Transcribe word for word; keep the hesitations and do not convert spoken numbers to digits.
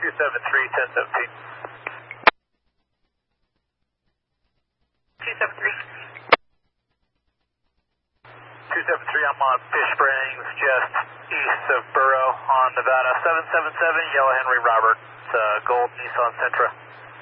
two seven three, ten seventeen. two seven three. two seven three, I'm on Fish Springs, just east of Burro on Nevada. seven seven seven, Yellow Henry Robert, uh, Gold Nissan Sentra.